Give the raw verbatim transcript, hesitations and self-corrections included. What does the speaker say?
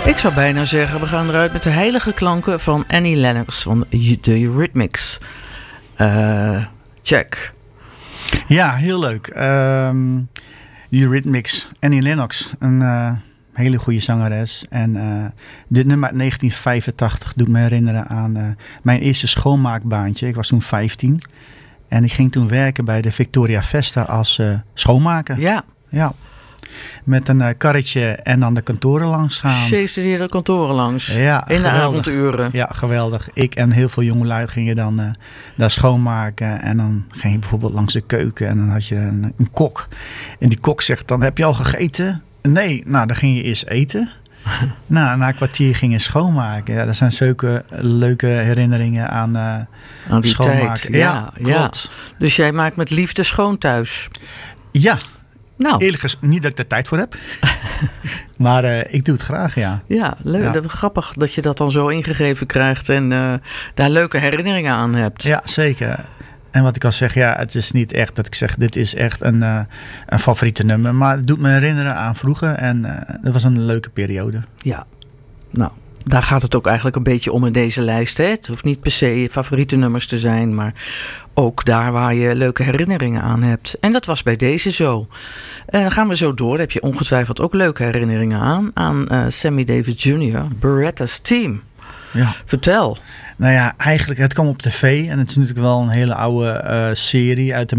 Ik zou bijna zeggen, we gaan eruit met de heilige klanken van Annie Lennox van de Eurythmics. Uh, check. Ja, heel leuk. Um, de Eurythmics, Annie Lennox, een uh, hele goede zangeres. En uh, dit nummer uit negentien vijfentachtig doet me herinneren aan uh, mijn eerste schoonmaakbaantje. Ik was toen vijftien. En ik ging toen werken bij de Victoria Vesta als uh, schoonmaker. Ja. Ja. Met een uh, karretje en dan de kantoren langs gaan. Sjeefde die de kantoren langs. Ja, in de geweldig. avonduren. Ja, geweldig. Ik en heel veel jongelui gingen dan uh, daar schoonmaken. En dan ging je bijvoorbeeld langs de keuken. En dan had je een, een kok. En die kok zegt dan, heb je al gegeten? Nee, nou dan ging je eerst eten. Nou, na een kwartier ging je schoonmaken. Ja, dat zijn zulke leuke herinneringen aan, uh, aan die schoonmaken. Tijd. Ja, ja, klopt. Dus jij maakt met liefde schoon thuis. Ja. Nou. Eerlijk gezegd, niet dat ik er tijd voor heb. Maar uh, ik doe het graag, ja. Ja, leuk. Ja. Dat is grappig dat je dat dan zo ingegeven krijgt en uh, daar leuke herinneringen aan hebt. Ja, zeker. En wat ik al zeg, ja, het is niet echt dat ik zeg, dit is echt een, uh, een favoriete nummer. Maar het doet me herinneren aan vroeger en uh, dat was een leuke periode. Ja, nou. Daar gaat het ook eigenlijk een beetje om in deze lijst. Hè? Het hoeft niet per se je favoriete nummers te zijn, maar ook daar waar je leuke herinneringen aan hebt. En dat was bij deze zo. En dan gaan we zo door. Daar heb je ongetwijfeld ook leuke herinneringen aan. Aan uh, Sammy Davis junior, Beretta's Team. Ja. Vertel. Nou ja, eigenlijk, het kwam op tv en het is natuurlijk wel een hele oude uh, serie uit de